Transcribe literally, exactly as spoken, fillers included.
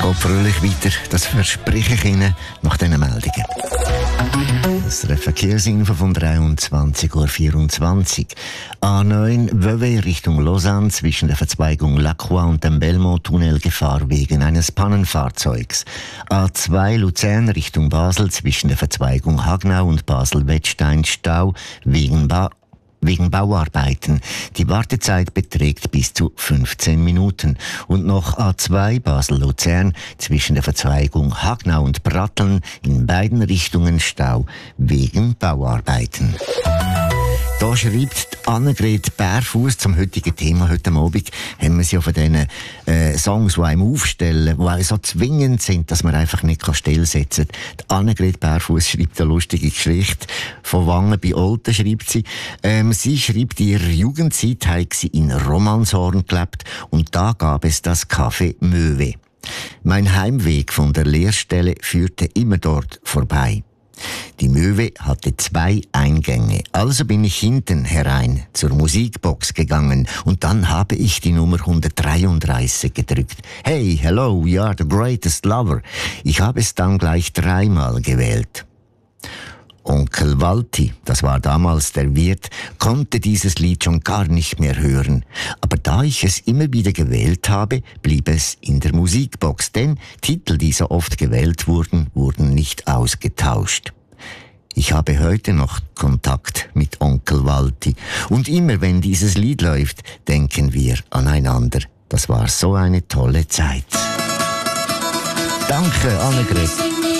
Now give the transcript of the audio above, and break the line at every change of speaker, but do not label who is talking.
geht fröhlich weiter, das verspreche ich Ihnen nach diesen Meldungen. Das ist eine Verkehrsinfo von dreiundzwanzig Uhr vierundzwanzig. A neun Vevey Richtung Lausanne zwischen der Verzweigung Lacroix und dem Belmont-Tunnel Gefahr wegen eines Pannenfahrzeugs. A zwei Luzern Richtung Basel zwischen der Verzweigung Hagnau und Basel-Wettstein Stau wegen ba Wegen Bauarbeiten. Die Wartezeit beträgt bis zu fünfzehn Minuten. Und noch A zwei Basel-Luzern zwischen der Verzweigung Hagnau und Bratteln in beiden Richtungen Stau wegen Bauarbeiten. Da schreibt Annegret Bärfuss zum heutigen Thema. Heute Abend haben wir sie ja von diesen äh, Songs, die einem aufstellen, die auch so zwingend sind, dass man einfach nicht stillsetzen kann. Die Annegret Bärfuss schreibt eine lustige Geschichte. Von Wangen bei Olten schreibt sie. Ähm, sie schreibt, in ihrer Jugendzeit habe sie in Romanshorn gelebt und da gab es das Café Möwe. Mein Heimweg von der Lehrstelle führte immer dort vorbei. Die Möwe hatte zwei Eingänge, also bin ich hinten herein zur Musikbox gegangen und dann habe ich die Nummer hundertdreiunddreißig gedrückt. Hey, hello, we are the greatest lover. Ich habe es dann gleich dreimal gewählt. Onkel Walti, das war damals der Wirt, konnte dieses Lied schon gar nicht mehr hören. Aber da ich es immer wieder gewählt habe, blieb es in der Musikbox, denn Titel, die so oft gewählt wurden, wurden nicht ausgetauscht. Ich habe heute noch Kontakt mit Onkel Walti. Und immer wenn dieses Lied läuft, denken wir aneinander. Das war so eine tolle Zeit. Danke, Annegret.